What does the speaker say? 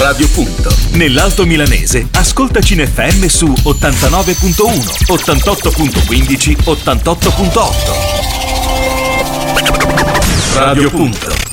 Radio Punto. Nell'Alto Milanese, ascoltaci in FM su 89.1, 88.15, 88.8. Radio Punto.